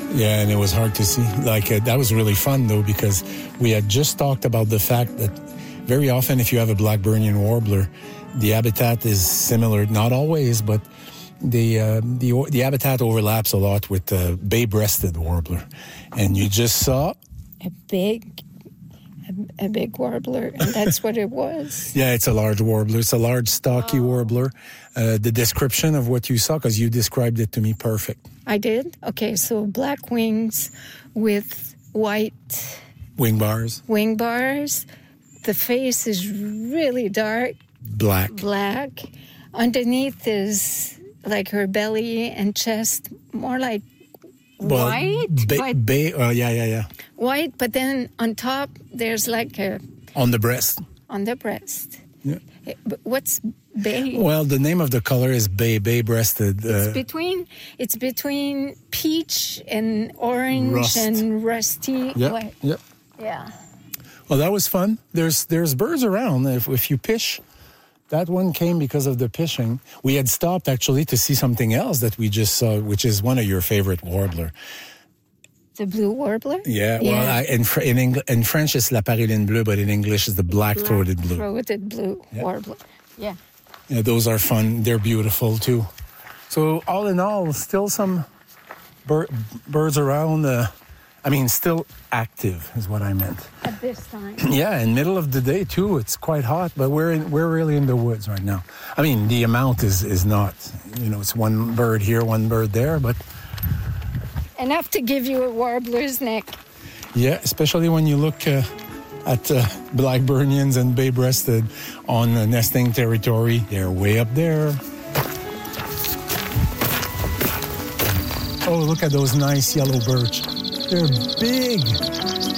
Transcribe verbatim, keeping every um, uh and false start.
Yeah, and it was hard to see. Like, uh, that was really fun, though, because we had just talked about the fact that very often if you have a Blackburnian warbler, the habitat is similar, not always, but the uh, the the habitat overlaps a lot with the bay-breasted warbler. And you just saw... A big... A, a big warbler, and that's what it was. Yeah, it's a large warbler. It's a large, stocky oh. warbler. Uh, the description of what you saw, because you described it to me perfect. I did? Okay, so black wings with white... Wing bars. Wing bars. The face is really dark. Black. Black. Underneath is like her belly and chest, more like well, white. Ba- but ba- uh, yeah, yeah, yeah. White, but then on top, there's like a... On the breast. On the breast. Yeah. What's bay? Well, the name of the color is bay, bay-breasted. Uh, it's between it's between peach and orange Rust. and rusty. Yeah, white. yeah. Yeah. Well, that was fun. There's there's birds around. If if you pish, that one came because of the pishing. We had stopped actually to see something else that we just saw, which is one of your favorite warbler. The blue warbler? Yeah, yeah. well, I, in, in, Eng- in French it's la paruline bleue, but in English it's the black-throated blue. Black-throated blue yeah. warbler, yeah. Yeah, those are fun. They're beautiful, too. So, all in all, still some bir- birds around. Uh, I mean, still active is what I meant. At this time. Yeah, in middle of the day, too. It's quite hot, but we're in, we're really in the woods right now. I mean, the amount is, is not, you know, it's one bird here, one bird there, but... Enough to give you a warbler's neck. Yeah, especially when you look uh, at uh, Blackburnians and bay-breasted on uh, nesting territory. They're way up there. Oh, look at those nice yellow birch. They're big.